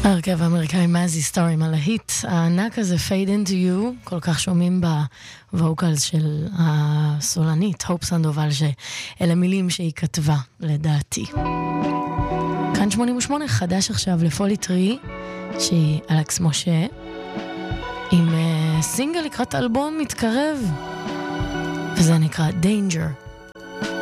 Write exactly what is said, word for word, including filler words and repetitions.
הרכב האמריקאי מזי סטאר עם הלהיט הענק הזה Fade Into You, כל כך שומעים בווקלס של הסולנית הופ סנדובל, שאלה מילים שהיא כתבה לדעתי. כאן שמונים ושמונה חדש עכשיו לפולי טרי, שהיא אלכס משה, עם סינגל לקראת אלבום מתקרב, וזה נקרא Danger.